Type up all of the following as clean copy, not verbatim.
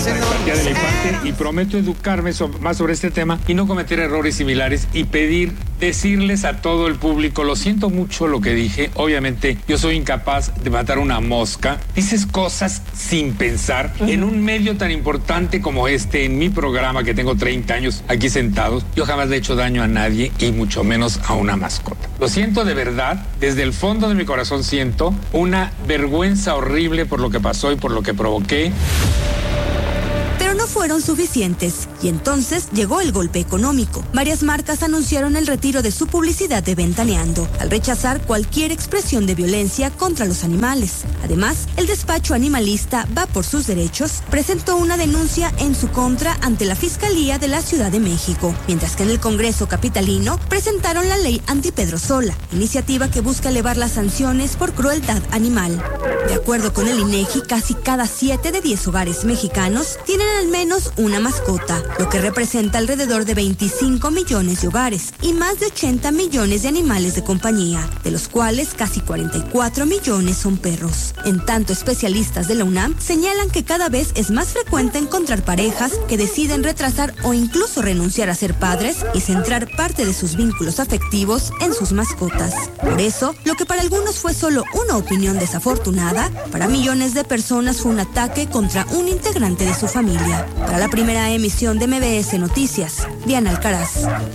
la empatía de mi parte y prometo educarme más sobre este tema y no cometer errores similares y decirles a todo el público, lo siento mucho lo que dije, obviamente yo soy incapaz de matar una mosca. Dices cosas sin pensar en un medio tan importante como este, en mi programa que tengo 30 años aquí sentados. Yo jamás le he hecho daño a nadie y mucho menos a una mascota. Lo siento de verdad, desde el fondo de mi corazón siento una vergüenza horrible por lo que pasó y por lo que provoqué. Pero no fueron suficientes y entonces llegó el golpe económico. Varias marcas anunciaron el retiro de su publicidad de Ventaneando, al rechazar cualquier expresión de violencia contra los animales. Además, el despacho animalista Va por sus Derechos presentó una denuncia en su contra ante la Fiscalía de la Ciudad de México, mientras que en el Congreso capitalino presentaron la ley Anti-Pedro-Sola, iniciativa que busca elevar las sanciones por crueldad animal. De acuerdo con el INEGI, casi cada 7 de 10 hogares mexicanos tienen al menos una mascota, lo que representa alrededor de 25 millones de hogares y más de 80 millones de animales de compañía, de los cuales casi 44 millones son perros. En tanto, especialistas de la UNAM señalan que cada vez es más frecuente encontrar parejas que deciden retrasar o incluso renunciar a ser padres y centrar parte de sus vínculos afectivos en sus mascotas. Por eso, lo que para algunos fue solo una opinión desafortunada, para millones de personas fue un ataque contra un integrante de su familia. Para la primera emisión de MBS Noticias, Diana Alcaraz.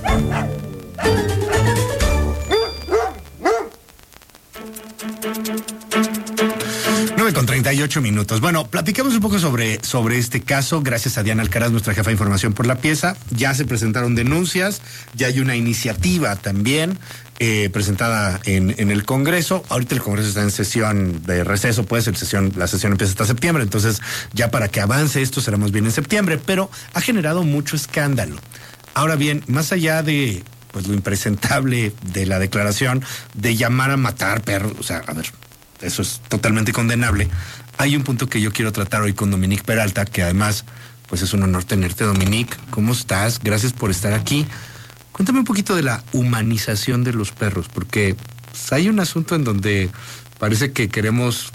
9:38. Bueno, platiquemos un poco sobre este caso. Gracias a Diana Alcaraz, nuestra jefa de información por La Pieza. Ya se presentaron denuncias, ya hay una iniciativa también presentada en el Congreso. Ahorita el Congreso está en sesión de receso, pues la sesión empieza hasta septiembre, entonces ya para que avance esto será más bien en septiembre, pero ha generado mucho escándalo. Ahora bien, más allá de pues lo impresentable de la declaración de llamar a matar perros, o sea, a ver, eso es totalmente condenable. Hay un punto que yo quiero tratar hoy con Dominique Peralta, que además, pues es un honor tenerte, Dominique. ¿Cómo estás? Gracias por estar aquí. Cuéntame un poquito de la humanización de los perros, porque pues, hay un asunto en donde parece que queremos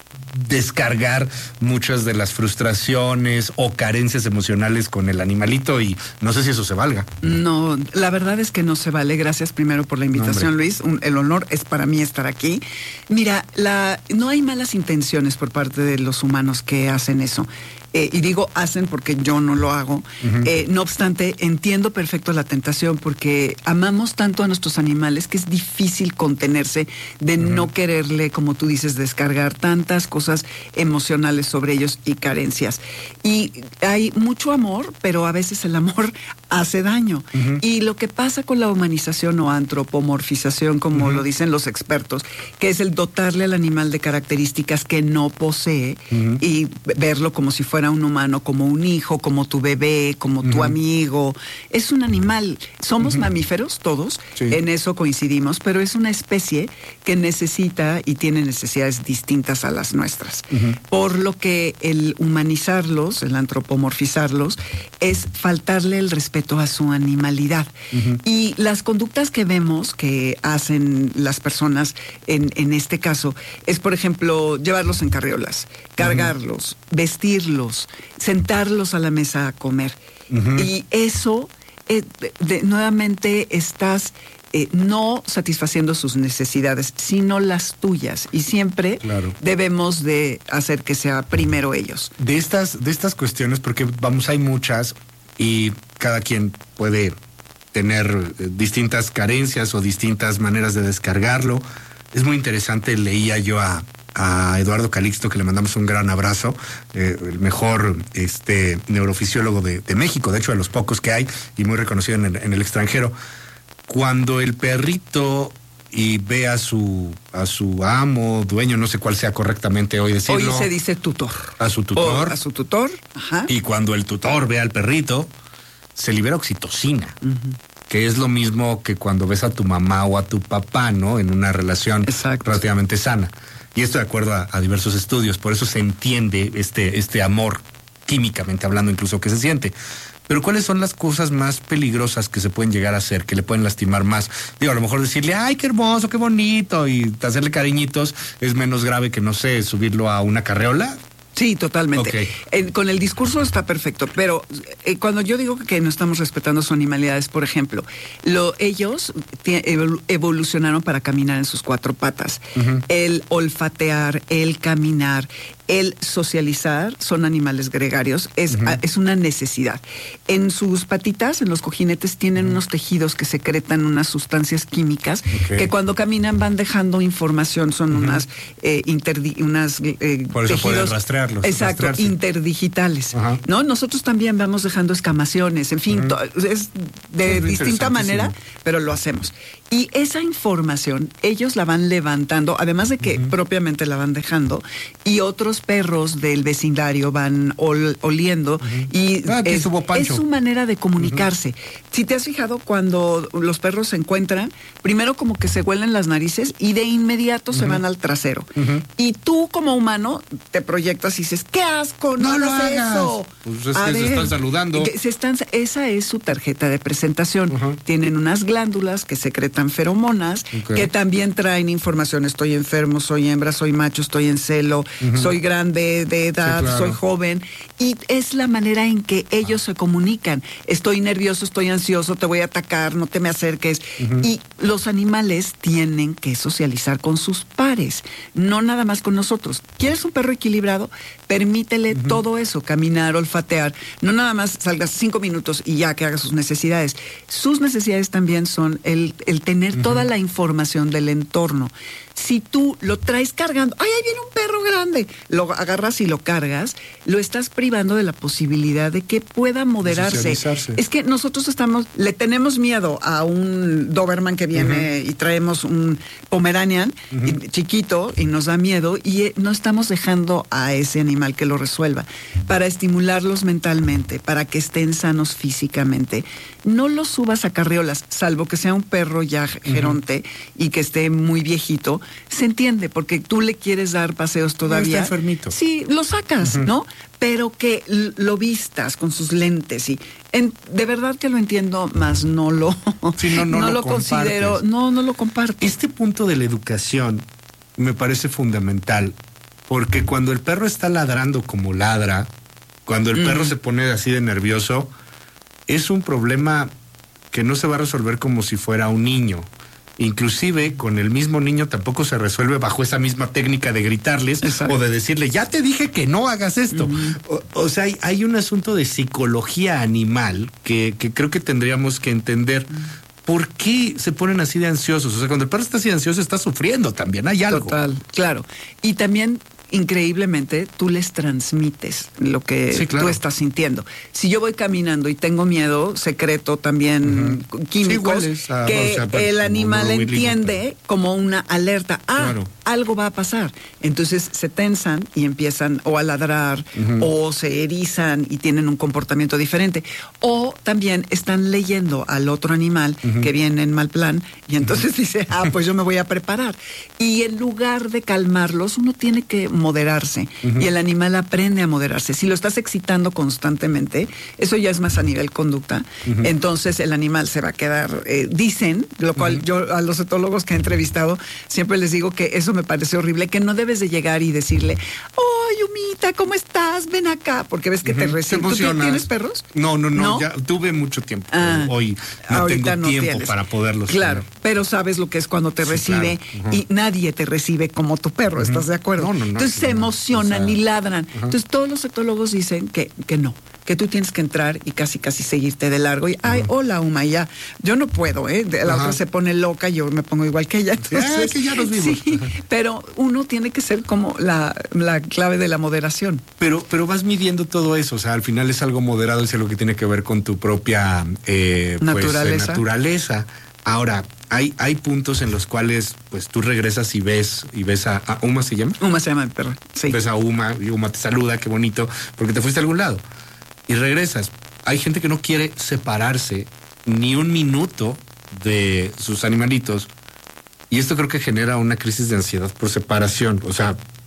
descargar muchas de las frustraciones o carencias emocionales con el animalito y no sé si eso se valga. No, la verdad es que no se vale. Gracias primero por la invitación, no, Luis. El honor es para mí estar aquí. Mira, no hay malas intenciones por parte de los humanos que hacen eso. Y digo hacen porque yo no lo hago. No obstante, entiendo perfecto la tentación porque amamos tanto a nuestros animales que es difícil contenerse de no quererle, como tú dices, descargar tantas cosas emocionales sobre ellos y carencias. Y hay mucho amor, pero a veces el amor hace daño. Y lo que pasa con la humanización o antropomorfización, como lo dicen los expertos, que es el dotarle al animal de características que no posee y verlo como si fuera un humano, como un hijo, como tu bebé, como tu amigo. Es un animal. Somos mamíferos todos, en eso coincidimos, pero es una especie que necesita y tiene necesidades distintas a las nuestras. Por lo que el humanizarlos, el antropomorfizarlos, es faltarle el respeto a su animalidad. Y las conductas que vemos que hacen las personas en este caso es, por ejemplo, llevarlos en carriolas, cargarlos, vestirlos, sentarlos a la mesa a comer. Y eso, nuevamente, estás no satisfaciendo sus necesidades, sino las tuyas. Y siempre debemos de hacer que sea primero ellos. De estas cuestiones, porque vamos, hay muchas y cada quien puede tener distintas carencias o distintas maneras de descargarlo. Es muy interesante, leía yo a Eduardo Calixto, que le mandamos un gran abrazo, el mejor neurofisiólogo de México, de hecho de los pocos que hay y muy reconocido en el extranjero. Cuando el perrito y ve a su amo, dueño, no sé cuál sea correctamente hoy decirlo. Hoy se dice tutor. A su tutor. A su tutor, ajá. Y cuando el tutor ve al perrito, se libera oxitocina. Que es lo mismo que cuando ves a tu mamá o a tu papá, ¿no? En una relación relativamente sana. Y esto de acuerdo a diversos estudios. Por eso se entiende este amor, químicamente hablando incluso, que se siente. Pero ¿cuáles son las cosas más peligrosas que se pueden llegar a hacer, que le pueden lastimar más? Digo, a lo mejor decirle, ay, qué hermoso, qué bonito, y hacerle cariñitos es menos grave que, no sé, subirlo a una carreola. Sí, totalmente. Okay. Con el discurso está perfecto, pero cuando yo digo que no estamos respetando sus animalidades, por ejemplo, ellos evolucionaron para caminar en sus 4 patas. Uh-huh. El olfatear, el caminar, el socializar, son animales gregarios, es una necesidad. En sus patitas, en los cojinetes, tienen unos tejidos que secretan unas sustancias químicas que cuando caminan van dejando información, son unas por eso pueden rastrearlos. Exacto, interdigitales. ¿No? Nosotros también vamos dejando escamaciones, en fin, es de distinta manera, pero lo hacemos. Y esa información ellos la van levantando, además de que propiamente la van dejando, y otros perros del vecindario van oliendo, y es su manera de comunicarse. Si te has fijado, cuando los perros se encuentran, primero como que se huelen las narices y de inmediato se van al trasero. Y tú como humano te proyectas y dices, ¡qué asco! ¡No lo hagas! Eso. Pues es que se están saludando. Esa es su tarjeta de presentación. Tienen unas glándulas que secretan feromonas, que también traen información. Estoy enfermo, soy hembra, soy macho, estoy en celo, soy grande de edad, soy joven. Y es la manera en que ellos se comunican. Estoy nervioso, estoy ansioso, te voy a atacar, no te me acerques. Y los animales tienen que socializar con sus pares, no nada más con nosotros. ¿Quieres un perro equilibrado? Permítele todo eso, caminar, olfatear. No nada más salgas 5 minutos y ya que haga sus necesidades. Sus necesidades también son el tener toda la información del entorno. Si tú lo traes cargando, ¡ay, ahí viene un perro grande! Lo agarras y lo cargas, lo estás privando de la posibilidad de que pueda moderarse. Es que nosotros le tenemos miedo a un Doberman que viene y traemos un Pomeranian chiquito y nos da miedo y no estamos dejando a ese animal que lo resuelva. Para estimularlos mentalmente, para que estén sanos físicamente, no los subas a carriolas, salvo que sea un perro ya geronte y que esté muy viejito. Se entiende, porque tú le quieres dar paseos todavía. No está enfermito. Sí, lo sacas, ¿no? Pero que lo vistas con sus lentes y de verdad que lo entiendo, más no lo considero, no lo comparto. Este punto de la educación me parece fundamental, porque cuando el perro está ladrando como ladra, cuando el perro se pone así de nervioso, es un problema que no se va a resolver como si fuera un niño. Inclusive con el mismo niño tampoco se resuelve bajo esa misma técnica de gritarles o de decirle, ya te dije que no hagas esto. O sea, hay un asunto de psicología animal que creo que tendríamos que entender. ¿Por qué se ponen así de ansiosos? O sea, cuando el perro está así de ansioso, está sufriendo también, hay algo. Total, claro. Y también, increíblemente, tú les transmites lo que tú estás sintiendo. Si yo voy caminando y tengo miedo, secreto también químicos, el animal entiende como una alerta. Algo va a pasar. Entonces se tensan y empiezan o a ladrar o se erizan y tienen un comportamiento diferente. O también están leyendo al otro animal que viene en mal plan y entonces dice, pues yo me voy a preparar. Y en lugar de calmarlos, uno tiene que moderarse y el animal aprende a moderarse. Si lo estás excitando constantemente, eso ya es más a nivel conducta, entonces el animal se va a quedar, dicen, lo cual yo a los etólogos que he entrevistado siempre les digo que eso me parece horrible, que no debes de llegar y decirle, ¡ay, Humita, ¿cómo estás? Ven acá, porque ves que te recibe. ¿Tú tienes perros? No, ya tuve mucho tiempo, hoy no tengo tiempo para poderlos tener. Pero sabes lo que es cuando te recibe y nadie te recibe como tu perro, ¿estás de acuerdo? No. Entonces se emocionan y ladran. Entonces todos los etólogos dicen que no, que tú tienes que entrar y casi seguirte de largo y, hola, Uma, ya, yo no puedo, la otra se pone loca, yo me pongo igual que ella. Entonces, que ya nos vimos. Sí, pero uno tiene que ser como la clave de la moderación. Pero vas midiendo todo eso, o sea, al final es algo moderado, es algo que tiene que ver con tu propia naturaleza. Ahora, hay puntos en los cuales pues tú regresas y ves a Uma, ¿se llama? Uma se llama el perro, sí. Ves a Uma y Uma te saluda, qué bonito, porque te fuiste a algún lado. Y regresas. Hay gente que no quiere separarse ni un minuto de sus animalitos. Y esto creo que genera una crisis de ansiedad por separación. O sea,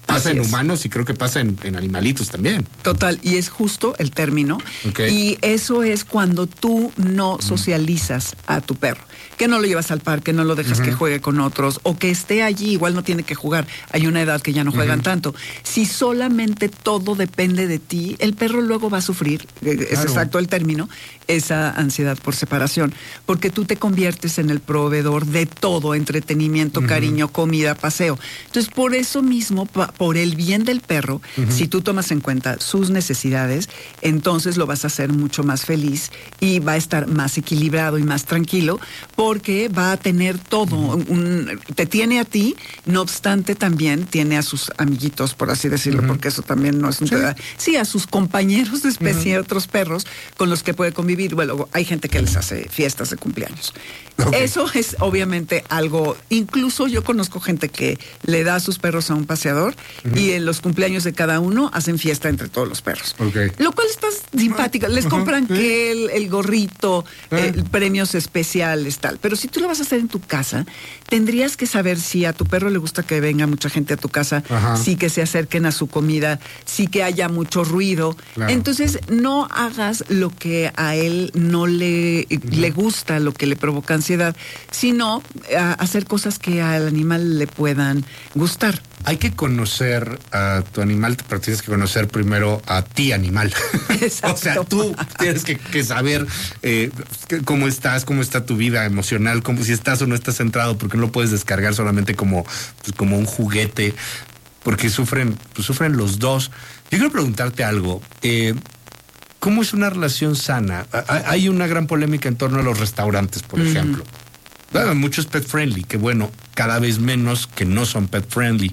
Pasa en humanos y creo que pasa en animalitos también. Total, y es justo el término. Okay. Y eso es cuando tú no socializas a tu perro, que no lo llevas al parque, no lo dejas que juegue con otros, o que esté allí, igual no tiene que jugar. Hay una edad que ya no juegan tanto. Si solamente todo depende de ti, el perro luego va a sufrir, es exacto el término, esa ansiedad por separación, porque tú te conviertes en el proveedor de todo, entretenimiento, cariño, comida, paseo. Entonces, por eso mismo, por el bien del perro, si tú tomas en cuenta sus necesidades, entonces lo vas a hacer mucho más feliz y va a estar más equilibrado y más tranquilo, porque va a tener todo, te tiene a ti, no obstante también tiene a sus amiguitos, por así decirlo, porque eso también no es un sí, a sus compañeros de especie, otros perros con los que puede convivir. Bueno, hay gente que les hace fiestas de cumpleaños. Okay. Eso es obviamente algo, incluso yo conozco gente que le da a sus perros a un paseador y en los cumpleaños de cada uno hacen fiesta entre todos los perros. Okay. Lo cual está simpático. Les compran que el gorrito, premios especiales, tal. Pero si tú lo vas a hacer en tu casa, tendrías que saber si a tu perro le gusta que venga mucha gente a tu casa, sí que se acerquen a su comida, sí que haya mucho ruido. Claro. Entonces, no hagas lo que a él no le gusta, lo que le provoca ansiedad, sino hacer cosas que al animal le puedan gustar. Hay que conocer a tu animal, pero tienes que conocer primero a ti, animal. Exacto. O sea, tú tienes que saber cómo estás, cómo está tu vida emocional, si estás o no estás centrado, porque no lo puedes descargar solamente como un juguete, porque sufren los dos. Yo quiero preguntarte algo. ¿Cómo es una relación sana? Hay una gran polémica en torno a los restaurantes, por ejemplo. Bueno, muchos pet friendly, que bueno, cada vez menos que no son pet friendly.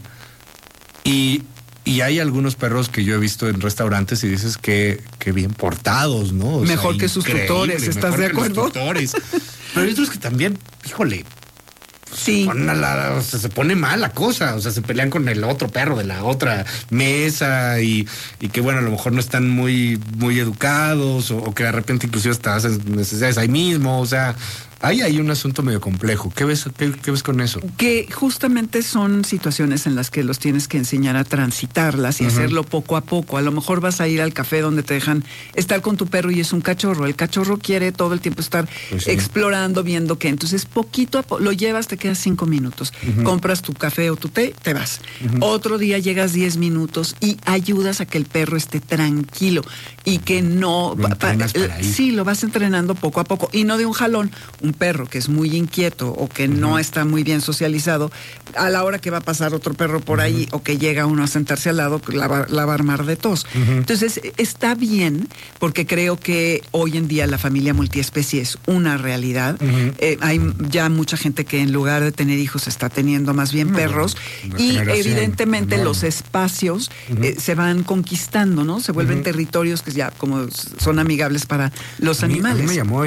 Y hay algunos perros que yo he visto en restaurantes y dices que bien portados, ¿no? Mejor que sus tutores, ¿estás de acuerdo? Pero hay otros que también, híjole, sí, se pone mal la cosa, o sea, se pelean con el otro perro de la otra mesa y que bueno, a lo mejor no están muy educados o que de repente inclusive hasta hacen necesidades ahí mismo, o sea, ahí hay un asunto medio complejo. ¿Qué ves con eso? Que justamente son situaciones en las que los tienes que enseñar a transitarlas y hacerlo poco a poco. A lo mejor vas a ir al café donde te dejan estar con tu perro y es un cachorro. El cachorro quiere todo el tiempo estar explorando, viendo qué. Entonces, poquito a poco, lo llevas, te quedas 5 minutos. Compras tu café o tu té, te vas. Otro día llegas 10 minutos y ayudas a que el perro esté tranquilo y que no... Sí, lo vas entrenando poco a poco y no de un jalón. Un perro que es muy inquieto o que no está muy bien socializado, a la hora que va a pasar otro perro por ahí o que llega uno a sentarse al lado, la va a armar de tos. Entonces, está bien, porque creo que hoy en día la familia multiespecie es una realidad. Hay ya mucha gente que en lugar de tener hijos está teniendo más bien perros y evidentemente los espacios se van conquistando, ¿no? Se vuelven territorios que ya como son amigables para los animales. A mí me llamó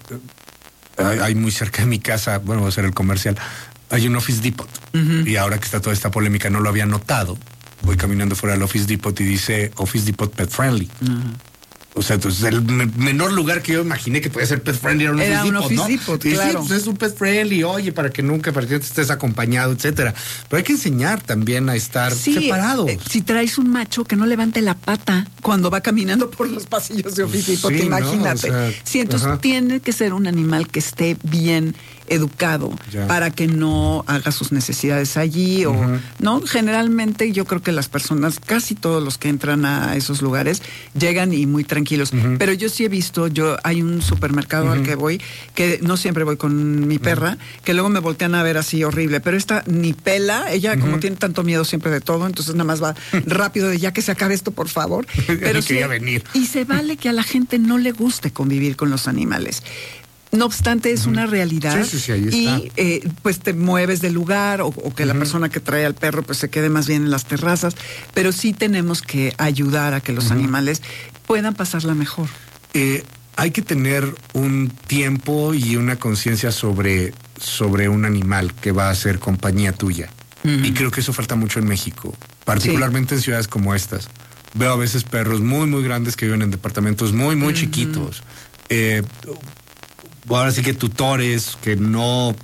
hay muy cerca de mi casa, bueno, va a ser el comercial, hay un Office Depot. Y ahora que está toda esta polémica, no lo había notado. Voy caminando fuera del Office Depot y dice Office Depot Pet Friendly. O sea, entonces el menor lugar que yo imaginé que podía ser pet friendly era un Office Depot, claro. Sí, pues es un pet friendly, oye, para que te estés acompañado, etcétera. Pero hay que enseñar también a estar separados. Si traes un macho que no levante la pata cuando va caminando por los pasillos de Office Depot, imagínate. ¿No? O sea, sí, entonces tiene que ser un animal que esté bien educado para que no haga sus necesidades allí o no. Generalmente yo creo que las personas, casi todos los que entran a esos lugares llegan y muy tranquilos, pero yo sí he visto, hay un supermercado al que voy, que no siempre voy con mi perra, que luego me voltean a ver así horrible, pero esta ni pela, ella como tiene tanto miedo siempre de todo, entonces nada más va rápido de ya que se acabe esto, por favor. Pero sí, quería venir. Y se vale que a la gente no le guste convivir con los animales. No obstante, es una realidad. Sí, ahí está. Y pues te mueves del lugar o que la persona que trae al perro pues se quede más bien en las terrazas, pero sí tenemos que ayudar a que los animales puedan pasarla mejor. Hay que tener un tiempo y una conciencia sobre un animal que va a ser compañía tuya. Y creo que eso falta mucho en México, particularmente en ciudades como estas. Veo a veces perros muy, muy grandes que viven en departamentos muy, muy chiquitos. ahora sí que tutores que no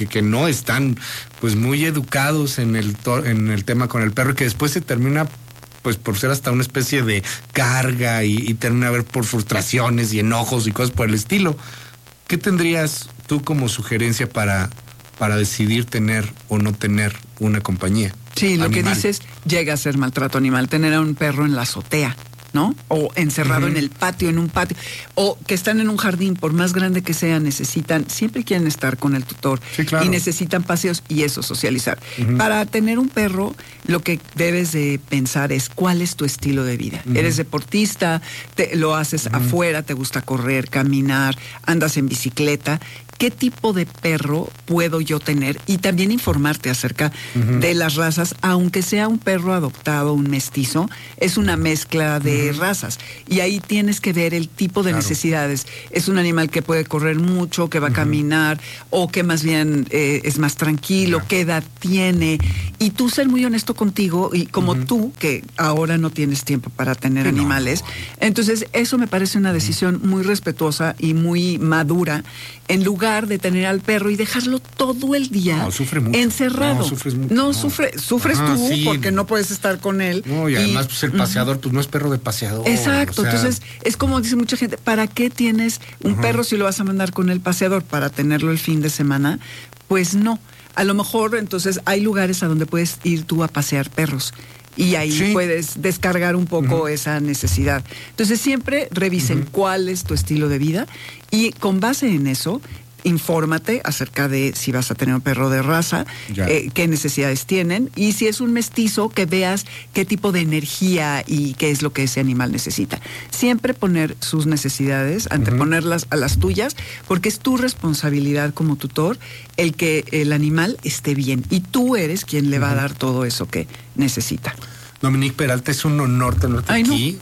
están pues muy educados en el tema con el perro, y que después se termina pues por ser hasta una especie de carga y termina a ver por frustraciones y enojos y cosas por el estilo. ¿Qué tendrías tú como sugerencia para decidir tener o no tener una compañía? Sí, lo animal? que dices llega a ser maltrato animal, tener a un perro en la azotea, ¿no? O encerrado en el patio, en un patio, o que están en un jardín, por más grande que sea, siempre quieren estar con el tutor, sí, claro, y necesitan paseos y eso, socializar. Para tener un perro, lo que debes de pensar es cuál es tu estilo de vida. ¿Eres deportista? ¿Lo haces afuera? ¿Te gusta correr, caminar? ¿Andas en bicicleta? ¿Qué tipo de perro puedo yo tener? Y también informarte acerca de las razas, aunque sea un perro adoptado, un mestizo, es una mezcla de razas. Y ahí tienes que ver el tipo de necesidades. Es un animal que puede correr mucho, que va a caminar, o que más bien es más tranquilo, qué edad tiene. Y tú ser muy honesto contigo, y como tú, que ahora no tienes tiempo para tener animales. Entonces, eso me parece una decisión muy respetuosa y muy madura, en lugar de tener al perro y dejarlo todo el día encerrado. No, sufres mucho. No, sufres tú, sí, porque no puedes estar con él. No, y además pues el paseador, pues no es perro de paseador. Exacto, o sea, entonces es como dice mucha gente, ¿para qué tienes un perro si lo vas a mandar con el paseador? ¿Para tenerlo el fin de semana? Pues no. A lo mejor entonces hay lugares a donde puedes ir tú a pasear perros. Y ahí puedes descargar un poco esa necesidad. Entonces siempre revisen cuál es tu estilo de vida y con base en eso, infórmate acerca de si vas a tener un perro de raza, qué necesidades tienen, y si es un mestizo, que veas qué tipo de energía y qué es lo que ese animal necesita. Siempre poner sus necesidades, anteponerlas a las tuyas, porque es tu responsabilidad como tutor el que el animal esté bien, y tú eres quien le va a dar todo eso que necesita. Dominique Peralta, es un honor tenerte aquí.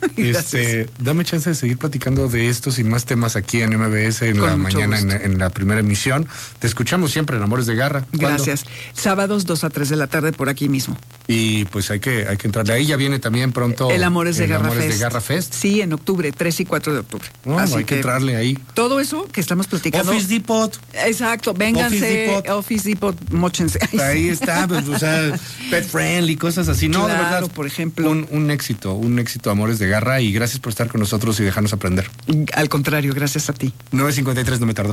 Dame chance de seguir platicando de estos y más temas aquí en MBS en la mañana, en la primera emisión. Te escuchamos siempre en Amores de Garra. Gracias. Sábados 2 a 3 de la tarde por aquí mismo. Y pues hay que entrarle. Ahí ya viene también pronto el Amores de Garra Fest. De Garra Fest. Sí, en octubre, 3 y 4 de octubre. Así hay que entrarle ahí. Todo eso que estamos platicando. Office Depot. Exacto, vénganse. Office Depot, móchense. Ahí está, pues, o sea, pet friendly, cosas así. No, claro, de verdad, por ejemplo. Un éxito, Amores de Garra, y gracias por estar con nosotros y dejarnos aprender. Al contrario, gracias a ti. 9:53, no me tardó.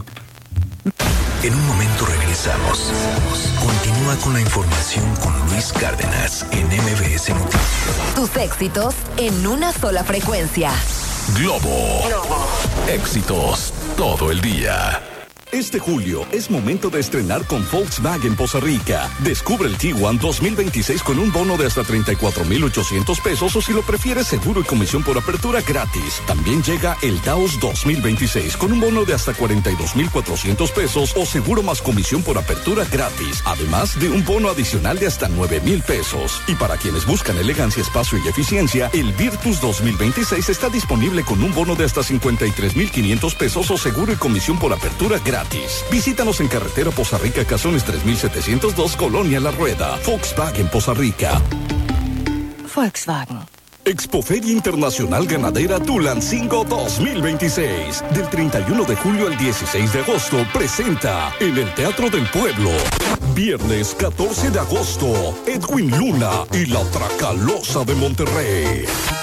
En un momento regresamos. Continúa con la información con Luis Cárdenas en MBS Noticias. Tus éxitos en una sola frecuencia. Globo. Éxitos todo el día. Este julio es momento de estrenar con Volkswagen Poza Rica. Descubre el Tiguan 2026 con un bono de hasta 34,800 pesos, o si lo prefieres, seguro y comisión por apertura gratis. También llega el Taos 2026 con un bono de hasta 42,400 pesos o seguro más comisión por apertura gratis. Además de un bono adicional de hasta 9,000 pesos. Y para quienes buscan elegancia, espacio y eficiencia, el Virtus 2026 está disponible con un bono de hasta 53,500 pesos o seguro y comisión por apertura gratis. Visítanos en carretera Poza Rica, Cazones 3702, Colonia La Rueda. Volkswagen Poza Rica. Volkswagen. Expoferia Internacional Ganadera Tulancingo 2026. Del 31 de julio al 16 de agosto presenta en el Teatro del Pueblo. Viernes 14 de agosto, Edwin Luna y la Tracalosa de Monterrey.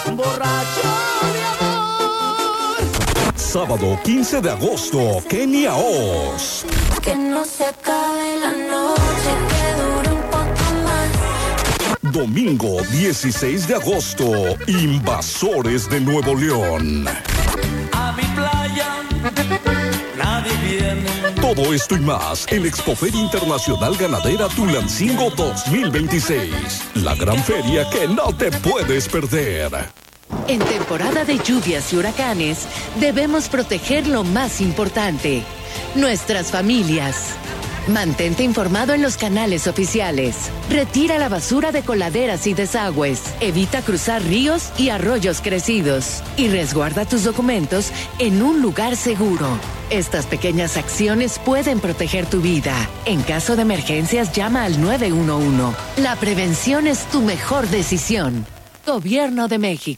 Sábado 15 de agosto, Kenia Oz. Que no se acabe la noche, que dure un poco más. Domingo 16 de agosto, Invasores de Nuevo León. A mi playa nadie viene. Todo esto y más en Expoferia Internacional Ganadera Tulancingo 2026. La gran feria que no te puedes perder. En temporada de lluvias y huracanes, debemos proteger lo más importante, nuestras familias. Mantente informado en los canales oficiales. Retira la basura de coladeras y desagües. Evita cruzar ríos y arroyos crecidos. Y resguarda tus documentos en un lugar seguro. Estas pequeñas acciones pueden proteger tu vida. En caso de emergencias, llama al 911. La prevención es tu mejor decisión. Gobierno de México.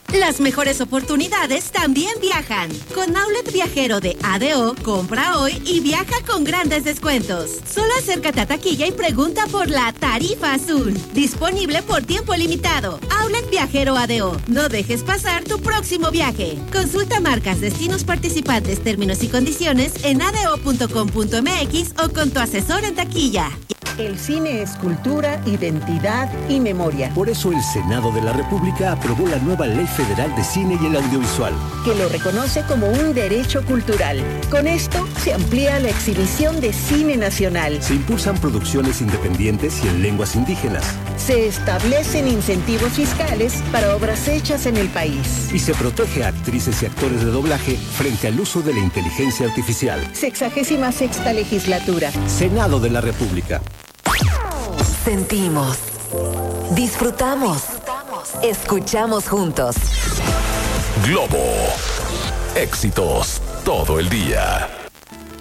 Las mejores oportunidades también viajan. Con Outlet Viajero de ADO, compra hoy y viaja con grandes descuentos. Solo acércate a taquilla y pregunta por la tarifa azul. Disponible por tiempo limitado. Outlet Viajero ADO. No dejes pasar tu próximo viaje. Consulta marcas, destinos participantes, términos y condiciones en ado.com.mx o con tu asesor en taquilla. El cine es cultura, identidad y memoria. Por eso el Senado de la República aprobó la nueva Ley Federal de Cine y el Audiovisual, que lo reconoce como un derecho cultural. Con esto se amplía la exhibición de cine nacional. Se impulsan producciones independientes y en lenguas indígenas. Se establecen incentivos fiscales para obras hechas en el país. Y se protege a actrices y actores de doblaje frente al uso de la inteligencia artificial. 66ª legislatura. Senado de la República. Sentimos, disfrutamos, escuchamos juntos. Globo. Éxitos todo el día.